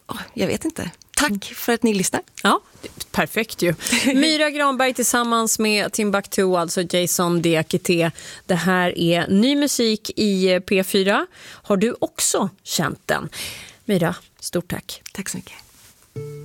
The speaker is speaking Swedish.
Jag vet inte. Tack för att ni lyssnar. Ja, perfekt ju. Myra Granberg tillsammans med Timbuktu, alltså Jason Diakité. Det här är ny musik i P4. Har du också känt den? Myra, stort tack. Tack så mycket.